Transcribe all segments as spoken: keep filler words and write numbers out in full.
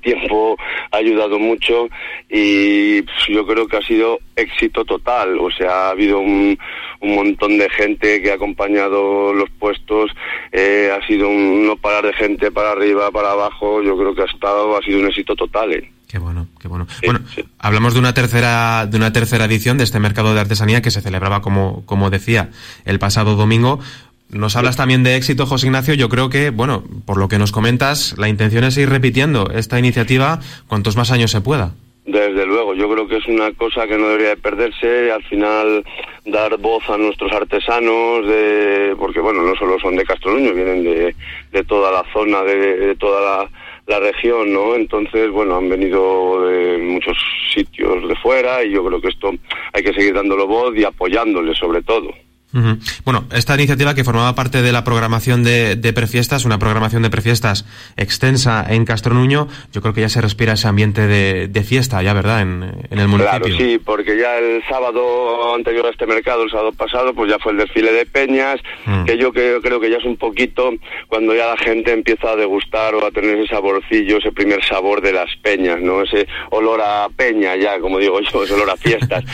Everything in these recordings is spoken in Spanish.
tiempo ha ayudado mucho y pues, yo creo que ha sido éxito total. O sea, ha habido un, un montón de gente que ha acompañado los puestos, eh, ha sido un no parar de gente para arriba, para abajo. Yo creo que ha estado, ha sido un éxito total, ¿eh? Qué bueno, qué bueno. Sí, bueno, sí. Hablamos de una tercera, de una tercera edición de este mercado de artesanía que se celebraba, como, como decía, el pasado domingo. Nos hablas también de éxito, José Ignacio. Yo creo que, bueno, por lo que nos comentas, la intención es ir repitiendo esta iniciativa cuantos más años se pueda. Desde luego, yo creo que es una cosa que no debería de perderse. Al final, dar voz a nuestros artesanos, de, porque bueno, no solo son de Castronuño, vienen de, de toda la zona, de, de toda la, la región, ¿no? Entonces, bueno, han venido de muchos sitios de fuera y yo creo que esto hay que seguir dándolo voz y apoyándoles sobre todo. Uh-huh. Bueno, esta iniciativa que formaba parte de la programación de, de prefiestas, una programación de prefiestas extensa en Castronuño, yo creo que ya se respira ese ambiente de, de fiesta, ya, ¿verdad?, en, en el municipio. Claro, sí, porque ya el sábado anterior a este mercado, el sábado pasado, pues ya fue el desfile de peñas, mm. que yo creo, creo que ya es un poquito cuando ya la gente empieza a degustar o a tener ese saborcillo, ese primer sabor de las peñas, ¿no? Ese olor a peña ya, como digo yo, ese olor a fiestas.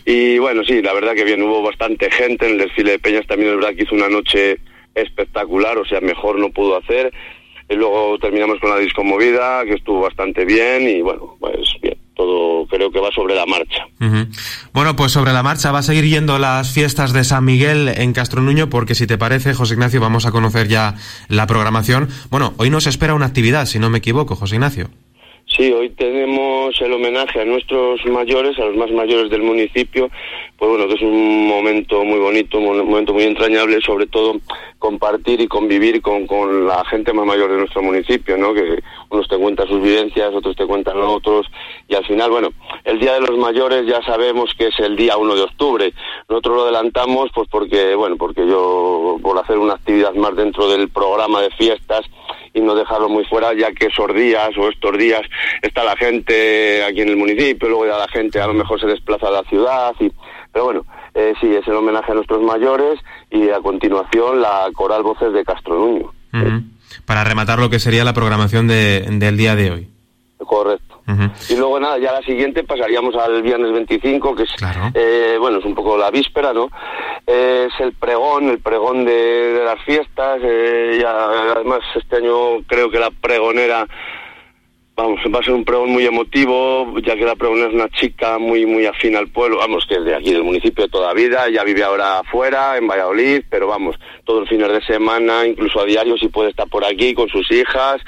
Y bueno, sí, la verdad que bien, hubo bastante gente en el desfile de peñas. También es verdad que hizo una noche espectacular, o sea, mejor no pudo hacer. Y luego terminamos con la disco movida, que estuvo bastante bien y bueno, pues bien, todo creo que va sobre la marcha. Uh-huh. Bueno, pues sobre la marcha va a seguir yendo las fiestas de San Miguel en Castronuño, porque si te parece, José Ignacio, vamos a conocer ya la programación. Bueno, hoy nos espera una actividad, si no me equivoco, José Ignacio. Sí, hoy tenemos el homenaje a nuestros mayores, a los más mayores del municipio. Pues bueno, que es un momento muy bonito, un momento muy entrañable, sobre todo compartir y convivir con, con la gente más mayor de nuestro municipio, ¿no? Que unos te cuentan sus vivencias, otros te cuentan otros, y al final, bueno, el Día de los Mayores ya sabemos que es el día uno de octubre. Nosotros lo adelantamos pues porque, bueno, porque yo, por hacer una actividad más dentro del programa de fiestas, y no dejarlo muy fuera, ya que esos días o estos días está la gente aquí en el municipio, luego ya la gente a lo mejor se desplaza a la ciudad, y pero bueno, eh, sí, es el homenaje a nuestros mayores y a continuación la Coral Voces de Castronuño. Uh-huh. Para rematar lo que sería la programación de, del día de hoy. Correcto. Uh-huh. Y luego nada, ya la siguiente pasaríamos al viernes veinticinco, que es, claro. eh, bueno, es un poco la víspera, ¿no? Eh, es el pregón, el pregón de, de las fiestas, eh, ya, además este año creo que la pregonera, vamos, va a ser un pregón muy emotivo, ya que la pregonera es una chica muy muy afín al pueblo, vamos, que es de aquí del municipio de toda vida, ya vive ahora afuera, en Valladolid, pero vamos, todos los fines de semana, incluso a diario, si puede estar por aquí con sus hijas,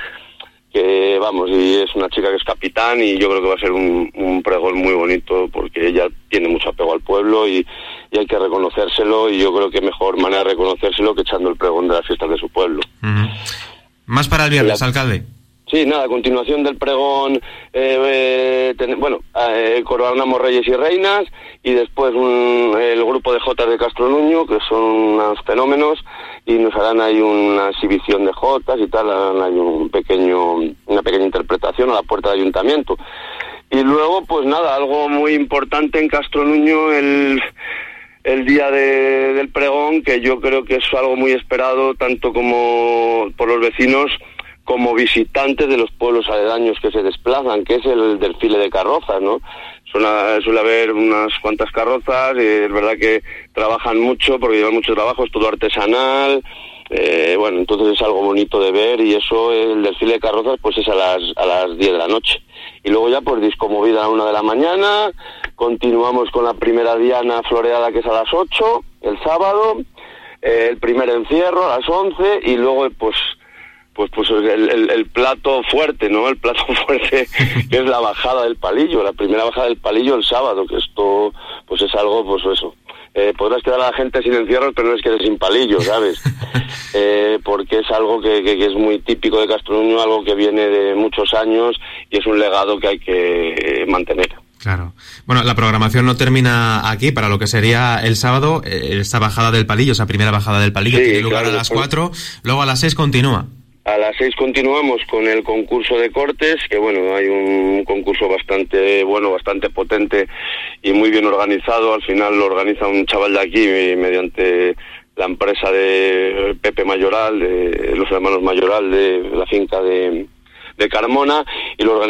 que vamos, y es una chica que es capitán y yo creo que va a ser un, un pregón muy bonito porque ella tiene mucho apego al pueblo y, y hay que reconocérselo, y yo creo que mejor manera de reconocérselo que echando el pregón de las fiestas de su pueblo. Uh-huh. Más para el viernes, la... alcalde. Sí, nada, a continuación del pregón, eh, eh, ten, bueno, eh, coronamos reyes y reinas, y después un, el grupo de jotas de Castronuño, que son unos fenómenos, y nos harán ahí una exhibición de jotas y tal, harán ahí un pequeño, una pequeña interpretación a la puerta del ayuntamiento. Y luego, pues nada, algo muy importante en Castronuño, el... el día de, del pregón, que yo creo que es algo muy esperado, tanto como por los vecinos, como visitantes de los pueblos aledaños que se desplazan, que es el desfile de carrozas, ¿no? Suele, suele haber unas cuantas carrozas, y es verdad que trabajan mucho, porque llevan mucho trabajo, es todo artesanal, eh, bueno, entonces es algo bonito de ver, y eso, el desfile de carrozas, pues es a las a las diez de la noche. Y luego ya, pues, disco movida a la una de la mañana, continuamos con la primera diana floreada, que es a las ocho, el sábado, eh, el primer encierro a las once, y luego, pues, pues pues el, el, el plato fuerte, ¿no? El plato fuerte que es la bajada del palillo, la primera bajada del palillo el sábado, que esto pues es algo, pues eso. Eh, podrás quedar a la gente sin encierros, pero no es que sin palillo, ¿sabes? Eh, porque es algo que, que, que es muy típico de Castronuño, algo que viene de muchos años y es un legado que hay que mantener. Claro. Bueno, la programación no termina aquí, para lo que sería el sábado, eh, esta bajada del palillo, esa primera bajada del palillo, sí, tiene lugar claro, a las cuatro, luego a las seis continúa. A las seis continuamos con el concurso de cortes, que bueno, hay un concurso bastante bueno, bastante potente y muy bien organizado. Al final lo organiza un chaval de aquí mediante la empresa de Pepe Mayoral, de los hermanos Mayoral, de la finca de, de Carmona, y lo organiza